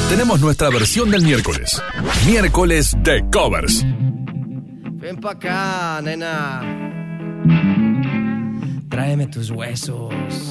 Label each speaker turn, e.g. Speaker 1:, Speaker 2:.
Speaker 1: tenemos nuestra versión del miércoles. Miércoles de covers.
Speaker 2: Ven pa' acá, nena. Tráeme tus huesos.